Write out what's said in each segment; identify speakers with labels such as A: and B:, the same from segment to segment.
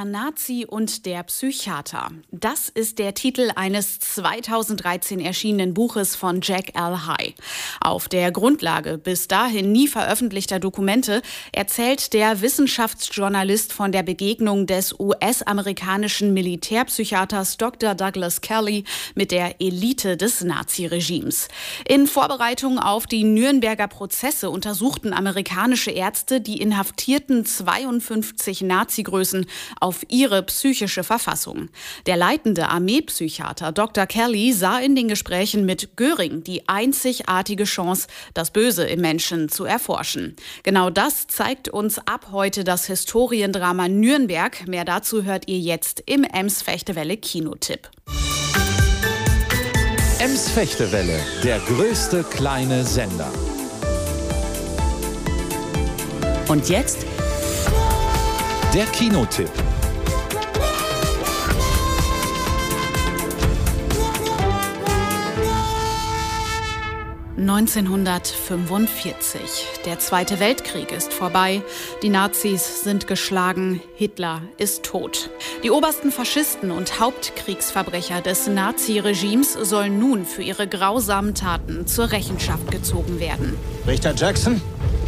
A: Der Nazi und der Psychiater. Das ist der Titel eines 2013 erschienenen Buches von Jack L. High. Auf der Grundlage bis dahin nie veröffentlichter Dokumente erzählt der Wissenschaftsjournalist von der Begegnung des US-amerikanischen Militärpsychiaters Dr. Douglas Kelly mit der Elite des Naziregimes. In Vorbereitung auf die Nürnberger Prozesse untersuchten amerikanische Ärzte die inhaftierten 52 Nazi-Größen auf ihre psychische Verfassung. Der leitende Armeepsychiater Dr. Kelly sah in den Gesprächen mit Göring die einzigartige Chance, das Böse im Menschen zu erforschen. Genau das zeigt uns ab heute das Historiendrama Nürnberg. Mehr dazu hört ihr jetzt im Ems-Fechtewelle Kinotipp.
B: Ems-Fechtewelle, der größte kleine Sender.
A: Und jetzt
B: der Kinotipp.
A: (1945). Der Zweite Weltkrieg ist vorbei. Die Nazis sind geschlagen. Hitler ist tot. Die obersten Faschisten und Hauptkriegsverbrecher des Naziregimes sollen nun für ihre grausamen Taten zur Rechenschaft gezogen werden.
C: Richter Jackson?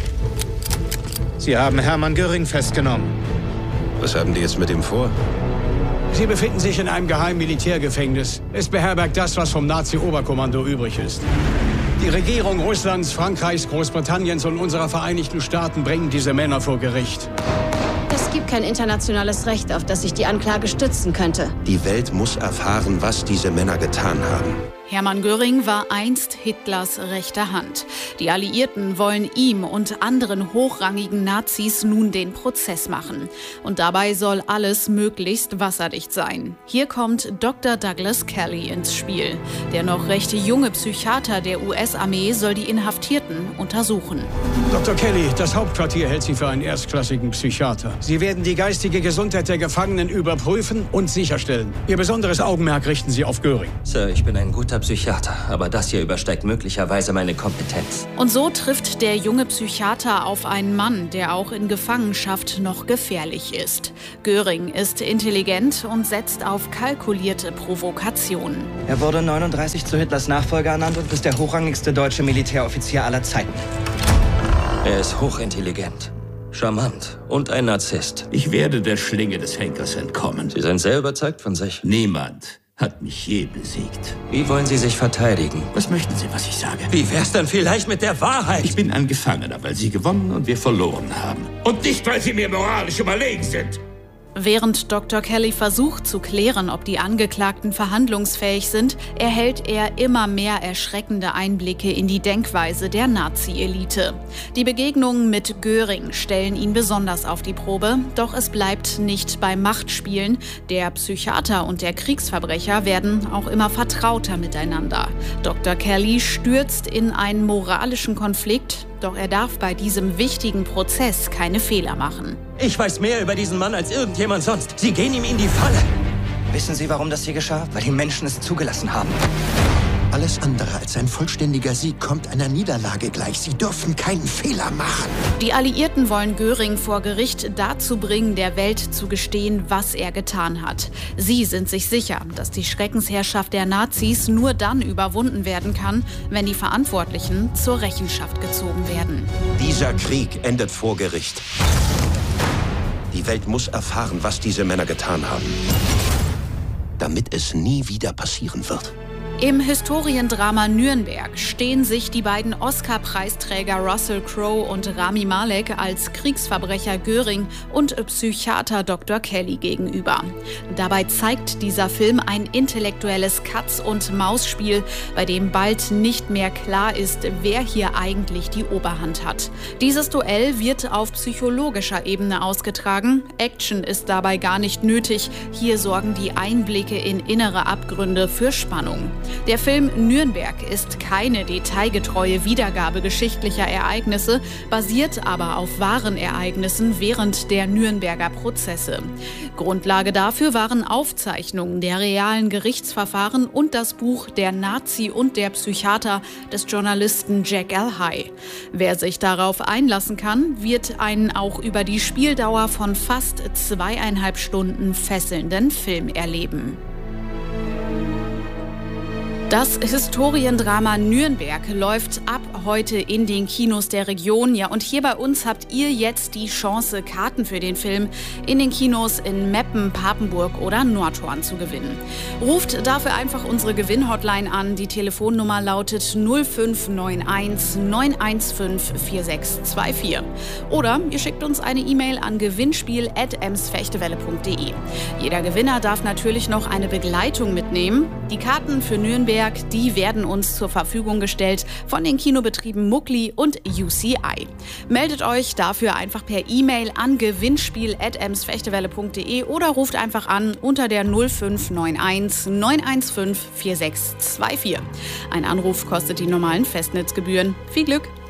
C: Sie haben Hermann Göring festgenommen.
D: Was haben die jetzt mit ihm vor?
C: Sie befinden sich in einem geheimen Militärgefängnis. Es beherbergt das, was vom Nazi-Oberkommando übrig ist. Die Regierung Russlands, Frankreichs, Großbritanniens und unserer Vereinigten Staaten bringen diese Männer vor Gericht.
E: Es gibt kein internationales Recht, auf das sich die Anklage stützen könnte.
D: Die Welt muss erfahren, was diese Männer getan haben.
A: Hermann Göring war einst Hitlers rechte Hand. Die Alliierten wollen ihm und anderen hochrangigen Nazis nun den Prozess machen. Und dabei soll alles möglichst wasserdicht sein. Hier kommt Dr. Douglas Kelly ins Spiel. Der noch recht junge Psychiater der US-Armee soll die Inhaftierten untersuchen.
C: Dr. Kelly, das Hauptquartier hält Sie für einen erstklassigen Psychiater. Sie werden die geistige Gesundheit der Gefangenen überprüfen und sicherstellen. Ihr besonderes Augenmerk richten Sie auf Göring.
F: Sir, ich bin ein guter Psychiater, aber das hier übersteigt möglicherweise meine Kompetenz.
A: Und so trifft der junge Psychiater auf einen Mann, der auch in Gefangenschaft noch gefährlich ist. Göring ist intelligent und setzt auf kalkulierte Provokationen.
G: Er wurde 1939 zu Hitlers Nachfolger ernannt und ist der hochrangigste deutsche Militäroffizier aller Zeiten.
F: Er ist hochintelligent, charmant und ein Narzisst.
H: Ich werde der Schlinge des Henkers entkommen.
F: Sie sind sehr überzeugt von sich.
H: Niemand hat mich je besiegt.
F: Wie wollen Sie sich verteidigen?
H: Was möchten Sie, was ich sage?
F: Wie wär's dann vielleicht mit der Wahrheit?
H: Ich bin ein Gefangener, weil Sie gewonnen und wir verloren haben. Und nicht, weil Sie mir moralisch überlegen sind.
A: Während Dr. Kelly versucht zu klären, ob die Angeklagten verhandlungsfähig sind, erhält er immer mehr erschreckende Einblicke in die Denkweise der Nazi-Elite. Die Begegnungen mit Göring stellen ihn besonders auf die Probe, doch es bleibt nicht beim Machtspielen. Der Psychiater und der Kriegsverbrecher werden auch immer vertrauter miteinander. Dr. Kelly stürzt in einen moralischen Konflikt, doch er darf bei diesem wichtigen Prozess keine Fehler machen.
F: Ich weiß mehr über diesen Mann als irgendjemand sonst. Sie gehen ihm in die Falle.
G: Wissen Sie, warum das hier geschah? Weil die Menschen es zugelassen haben.
D: Alles andere als ein vollständiger Sieg kommt einer Niederlage gleich. Sie dürfen keinen Fehler machen.
A: Die Alliierten wollen Göring vor Gericht dazu bringen, der Welt zu gestehen, was er getan hat. Sie sind sich sicher, dass die Schreckensherrschaft der Nazis nur dann überwunden werden kann, wenn die Verantwortlichen zur Rechenschaft gezogen werden.
D: Dieser Krieg endet vor Gericht. Die Welt muss erfahren, was diese Männer getan haben, damit es nie wieder passieren wird.
A: Im Historiendrama Nürnberg stehen sich die beiden Oscar-Preisträger Russell Crowe und Rami Malek als Kriegsverbrecher Göring und Psychiater Dr. Kelly gegenüber. Dabei zeigt dieser Film ein intellektuelles Katz-und-Maus-Spiel, bei dem bald nicht mehr klar ist, wer hier eigentlich die Oberhand hat. Dieses Duell wird auf psychologischer Ebene ausgetragen. Action ist dabei gar nicht nötig. Hier sorgen die Einblicke in innere Abgründe für Spannung. Der Film Nürnberg ist keine detailgetreue Wiedergabe geschichtlicher Ereignisse, basiert aber auf wahren Ereignissen während der Nürnberger Prozesse. Grundlage dafür waren Aufzeichnungen der realen Gerichtsverfahren und das Buch Der Nazi und der Psychiater des Journalisten Jack L. High. Wer sich darauf einlassen kann, wird einen auch über die Spieldauer von fast 2,5 Stunden fesselnden Film erleben. Das Historiendrama Nürnberg läuft ab heute in den Kinos der Region. Ja, und hier bei uns habt ihr jetzt die Chance, Karten für den Film in den Kinos in Meppen, Papenburg oder Nordhorn zu gewinnen. Ruft dafür einfach unsere Gewinnhotline an. Die Telefonnummer lautet 0591 915 4624. Oder ihr schickt uns eine E-Mail an gewinnspiel@emsfechtewelle.de. Jeder Gewinner darf natürlich noch eine Begleitung mitnehmen. Die Karten für Nürnberg, die werden uns zur Verfügung gestellt von den Kinobetrieben Muckli und UCI. Meldet euch dafür einfach per E-Mail an gewinnspiel@emsfechtewelle.de oder ruft einfach an unter der 0591 915 4624. Ein Anruf kostet die normalen Festnetzgebühren. Viel Glück!